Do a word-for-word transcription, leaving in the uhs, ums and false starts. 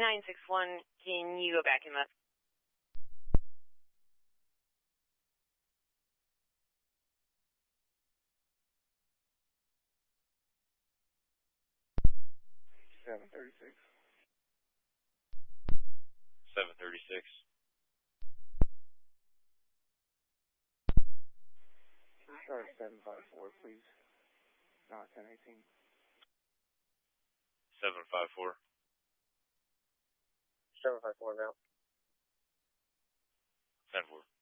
nine six one, can you go back in the... seven thirty-six. seven thirty-six. Start seven five four, please. Not ten eighteen. seven five four. seven five four now. ten four.